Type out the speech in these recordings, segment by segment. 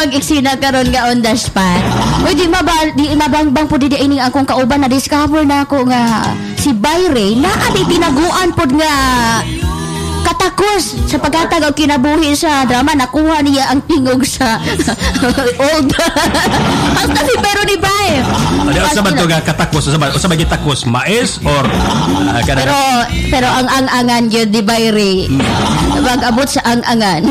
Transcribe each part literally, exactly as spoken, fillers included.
ang eksena karon nga on the spot. Uy, di mabal, di mabangbang po di ini akong kauban na discover na ako nga si Bayre na adi tinaguan pod nga katakos sa paghatag og kinabuhi sa drama. Nakuha niya ang tingog sa old. Hasta si Pero ni Bay. Ano sa man to nga katakos sa ba? Sa ba gitakos mais or uh, pero pero ang ang-angan gyud di Bayre. Mag-abot sa ang-angan.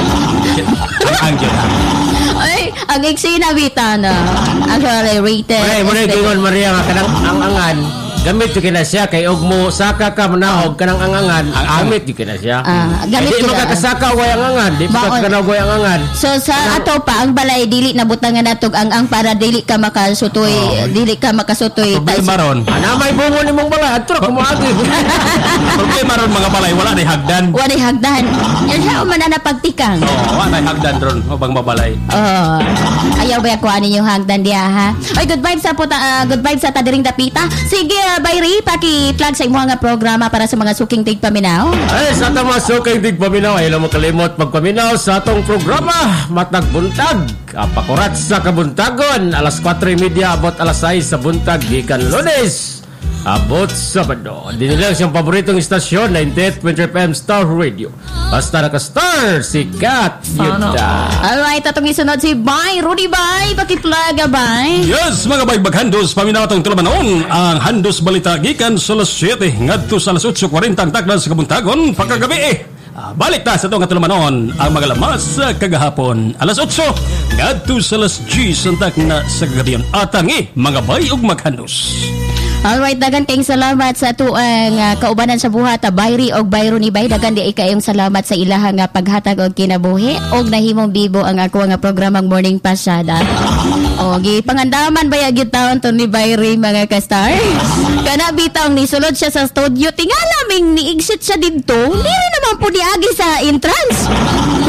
Ang gyud. Ay, ang eksena bita na. Actually rated. Ay, mo gingon Maria nga kanang ang-angan. Gamit yung kina siya kay og mo saka ka manahog kanang angangan gamit yung kina siya ah, gamit di makakasaka way angangan di pa kanang way angangan so sa kanang, ato pa ang balay dili na butangan natog ang ang para dili ka makasutoy oh, dili ka makasutoy problema ron ana may bungo nimong balay atro kumuagi problema ron mga balay wala ni hagdan wala ni hagdan yan siya man na pagtikang oh wala ni hagdan ron ubang mabalay oh ayaw ba ko ani yung hagdan dia ha ay good vibes sa puta uh, good vibes sa tadiring dapita sige Bayri, paki-plug sa imong nga programa para sa mga suking tigpaminaw. Ay, sa atong mga suking tigpaminaw, ay lang mo kalimot magpaminaw sa atong programa, Matag Buntag. Pakurat sa kabuntagon, alas kwatro media abot alas sais sa buntag, gikan Lunes. Abot Sabado. Din lang siyang paboritong istasyon, ninety-eight point three F M Star Radio. Basta naka-star, sikat, yuta. Alright, atong isunod si Bay. Rudy Bay, paki-plug Bay. Yes, mga Bay, maghandos. Paminaw itong tulamanon. Ang handos balita gikan sa alas siyete ngadto sa alas otso forty ang taklan sa kabuntagon. Pagkagabi eh. Ah, balik ta sa itong tulamanon. Ang mga lamas sa kagahapon. alas otso ngadto sa alas diyes ang takna sa kagabihan. Atangi, mga Bay, ug maghandos. Alright, dagan kayong salamat sa tuang uh, kaubanan sa buhat, Bayri og Bayro ni Bay. Dagan di kayong salamat sa ilahang uh, paghatag og kinabuhi og nahimong bibo ang ako nga programang Morning Pasada. O gi pangandaman baya gyud taon to ni Bayri mga ka-stars. Kana bitang ni sulod siya sa studio, tingala ming ni exit siya didto. Dili naman po diagi sa entrance.